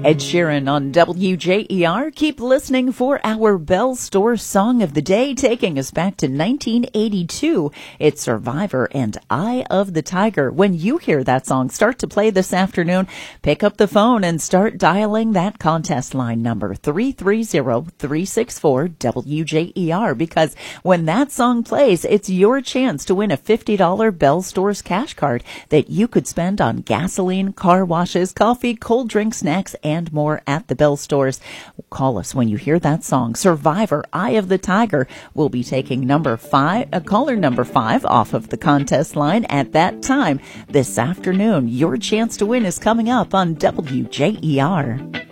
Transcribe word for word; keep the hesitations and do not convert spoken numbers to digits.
Ed Sheeran on W J E R. Keep listening for our Bell Store Song of the Day, taking us back to nineteen eighty-two. It's Survivor and Eye of the Tiger. When you hear that song start to play this afternoon, pick up the phone and start dialing that contest line number three three zero, three six four, W J E R, because when that song plays, it's your chance to win a fifty dollars Bell Stores cash card that you could spend on gasoline, car washes, coffee, cold drink, snacks, and more at the Bell Stores. Call us when you hear that song. Survivor, Eye of the Tiger. We'll be taking number five, uh, caller number five off of the contest line at that time this afternoon. Your chance to win is coming up on W J E R.